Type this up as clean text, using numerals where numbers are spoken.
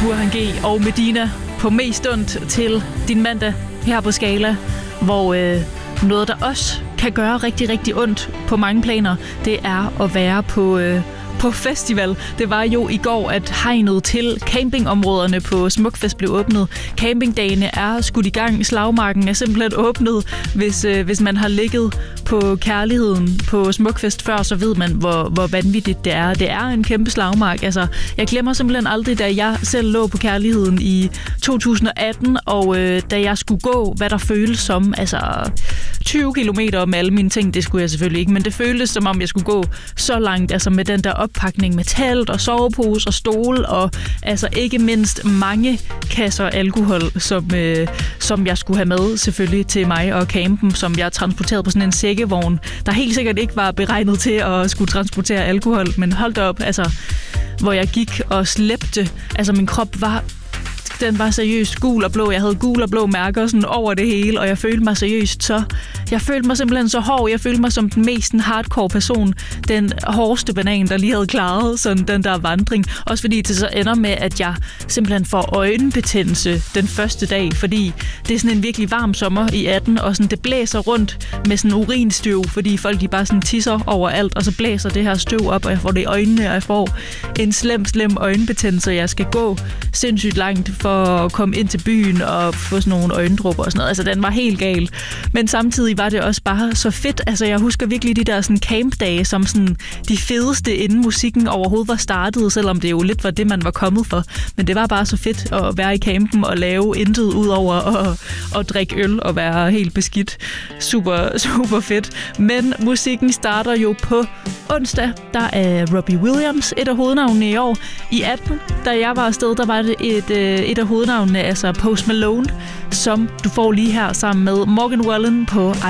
Burhan G og Medina på mest ondt til din mandag her på Skala, hvor noget, der også kan gøre rigtig, rigtig ondt på mange planer, det er at være på festival. Det var jo i går, at hegnet til campingområderne på Smukfest blev åbnet. Campingdagene er skudt i gang. Slagmarken er simpelthen åbnet. Hvis man har ligget på kærligheden på Smukfest før, så ved man, hvor vanvittigt det er. Det er en kæmpe slagmark. Altså, jeg glemmer simpelthen aldrig, da jeg selv lå på kærligheden i 2018, og da jeg skulle gå, hvad der føltes som, 20 kilometer med alle mine ting, det skulle jeg selvfølgelig ikke, men det føltes som om, jeg skulle gå så langt, altså med den der oppakning med telt og sovepose og stol, og altså ikke mindst mange kasser alkohol, som jeg skulle have med selvfølgelig til mig og campen, som jeg transporterede på sådan en sækkevogn, der helt sikkert ikke var beregnet til at skulle transportere alkohol, men holdt op, altså hvor jeg gik og slæbte, altså min krop den var seriøst gul og blå. Jeg havde gul og blå mærker sådan over det hele, og jeg følte mig seriøst jeg følte mig simpelthen så hård. Jeg følte mig som den mest hardcore person. Den hårdeste banan, der lige havde klaret sådan den der vandring. Også fordi det så ender med, at jeg simpelthen får øjenbetændelse den første dag, fordi det er sådan en virkelig varm sommer i 18, og sådan det blæser rundt med sådan urinstøv, fordi folk de bare sådan tisser overalt, og så blæser det her støv op, og jeg får det i øjnene, og jeg får en slem øjenbetændelse. Jeg skal gå sindssygt langt for at komme ind til byen og få sådan nogle øjendråber og sådan noget. Altså, den var helt gal. Men samtidig var det også bare så fedt. Altså, jeg husker virkelig de der sådan campdage som sådan de fedeste, inden musikken overhovedet var startet, selvom det jo lidt var det, man var kommet for. Men det var bare så fedt at være i campen og lave intet ud over at drikke øl og være helt beskidt. Super, super fedt. Men musikken starter jo på onsdag. Der er Robbie Williams, et af hovednavnene i år. I 18, da jeg var afsted, der var det et af hovednavnene, altså Post Malone, som du får lige her sammen med Morgan Wallen på